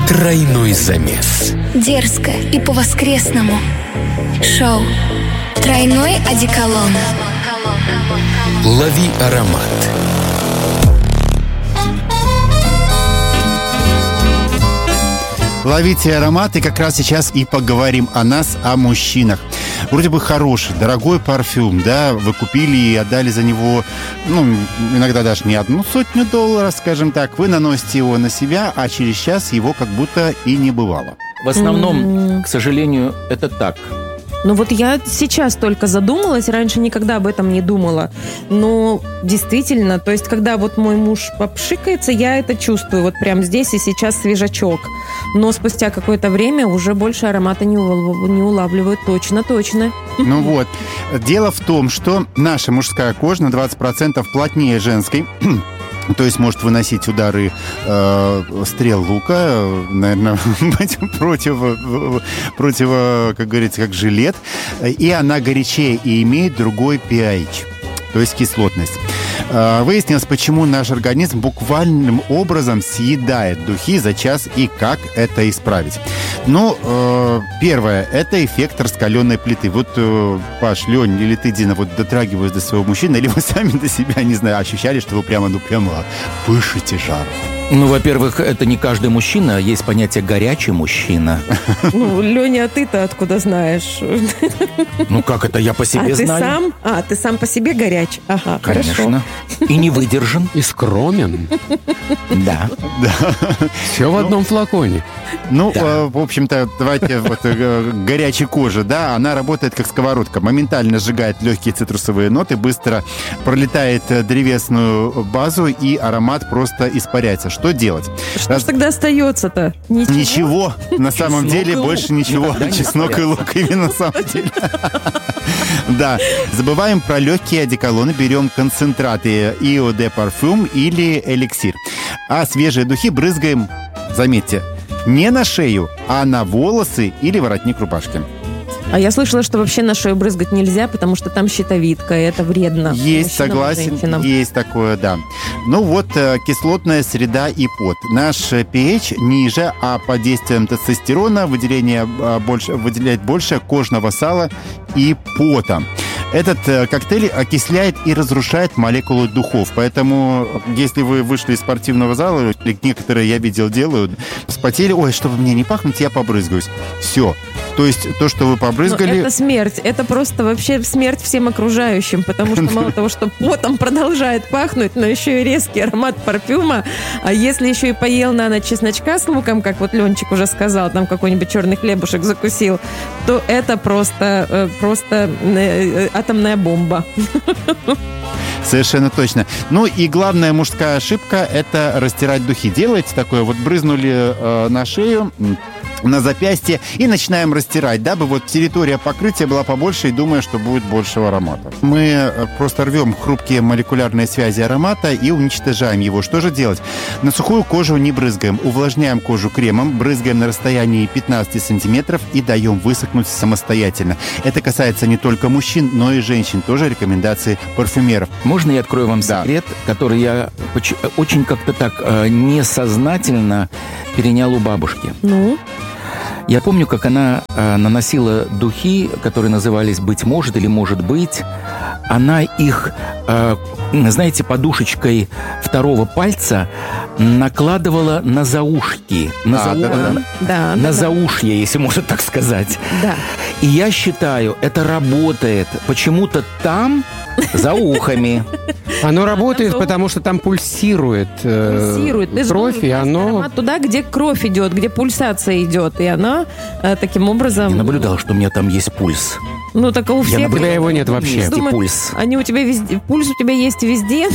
Тройной замес. Дерзко и по-воскресному. Шоу «Тройной одеколон». Лови аромат. Ловите аромат, и как раз сейчас и поговорим о нас, о мужчинах. Вроде бы хороший, дорогой парфюм, да, вы купили и отдали за него, иногда даже не $100, скажем так. Вы наносите его на себя, а через час его как будто и не бывало. В основном, к сожалению, это так. Ну вот я сейчас только задумалась, раньше никогда об этом не думала. Но действительно, то есть когда вот мой муж попшикается, я это чувствую, вот прям здесь и сейчас свежачок. Но спустя какое-то время уже больше аромата не улавливают, точно. Ну вот, дело в том, что наша мужская кожа на 20% плотнее женской. То есть может выносить удары стрел лука, наверное, против, как говорится, как жилет. И она горячее и имеет другой pH, то есть кислотность. Выяснилось, почему наш организм буквальным образом съедает духи за час и как это исправить. Первое, это эффект раскаленной плиты. Вот, Паш, Лень, или ты, Дина, вот дотрагиваясь до своего мужчины, или вы сами до себя, не знаю, ощущали, что вы прямо пышете жаром? Во-первых, это не каждый мужчина, есть понятие «горячий мужчина». Леня, а ты-то откуда знаешь? Как это, я по себе знаю. Ты сам по себе горяч? Ага, конечно. Хорошо. И не выдержан. И скромен. Да. Все в одном флаконе. В общем-то, давайте горячей кожи, да, она работает как сковородка, моментально сжигает легкие цитрусовые ноты, быстро пролетает древесную базу, и аромат просто испаряется. Что делать? Что ж тогда остается-то? Ничего. На самом деле больше ничего. Чеснок и лук, именно на самом деле. Да. Забываем про легкие одеколоны, берем концентраты Eau de Parfum или эликсир. А свежие духи брызгаем, заметьте, не на шею, а на волосы или воротник рубашки. А я слышала, что вообще на шею брызгать нельзя, потому что там щитовидка, и это вредно. Есть, согласен, есть такое, да. Кислотная среда и пот. Наш pH ниже, а под действием тестостерона выделяет больше кожного сала и пота. Этот коктейль окисляет и разрушает молекулы духов. Поэтому, если вы вышли из спортивного зала, или некоторые, я видел, делают, вспотели, чтобы мне не пахнуть, я побрызгаюсь. Все. То есть то, что вы побрызгали... Это смерть. Это просто вообще смерть всем окружающим. Потому что мало того, что потом продолжает пахнуть, но еще и резкий аромат парфюма. А если еще и поел на ночь чесночка с луком, как вот Ленчик уже сказал, там какой-нибудь черный хлебушек закусил, то это просто атомная бомба. Совершенно точно. И главная мужская ошибка – это растирать духи. Делаете такое, брызнули на шею, на запястье и начинаем растирать, дабы территория покрытия была побольше, и думая, что будет больше аромата. Мы просто рвем хрупкие молекулярные связи аромата и уничтожаем его. Что же делать? На сухую кожу не брызгаем, увлажняем кожу кремом, брызгаем на расстоянии 15 сантиметров и даем высохнуть самостоятельно. Это касается не только мужчин, но и женщин. Тоже рекомендации парфюмеров. Можно я открою вам секрет, который я очень как-то так несознательно перенял у бабушки? Я помню, как она наносила духи, которые назывались «Быть может» или «Может быть». Она их, знаете, подушечкой второго пальца накладывала на заушки. На заушье, если можно так сказать. Да. И я считаю, это работает. Почему-то там, за ухами. Оно работает, потому что там пульсирует кровь, и оно... Туда, где кровь идет, где пульсация идет, и она таким образом... Я наблюдал, что у меня там есть пульс. Так у всех... У тебя его нет вообще. Пульс. Они у тебя везде... Пульс у тебя есть везде,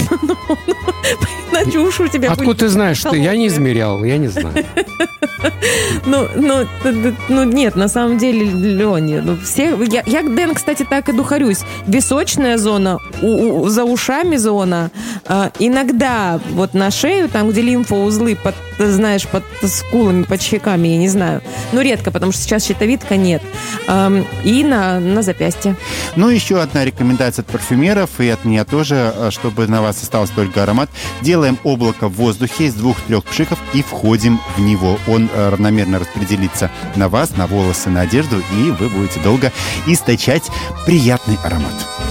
иначе уши у тебя... Откуда ты знаешь, что я не измерял, я не знаю. Нет, на самом деле, Леня, я, Дэн, кстати, так и духарюсь. Височная зона, за ушами зона, иногда на шею, там, где лимфоузлы, под скулами, под щеками, я не знаю. Редко, потому что сейчас щитовидка нет. И на запястье. Еще одна рекомендация от парфюмеров, и от меня тоже, чтобы на вас остался только аромат. Делайте делаем облако в воздухе из 2-3 пшиков и входим в него. Он равномерно распределится на вас, на волосы, на одежду, и вы будете долго источать приятный аромат.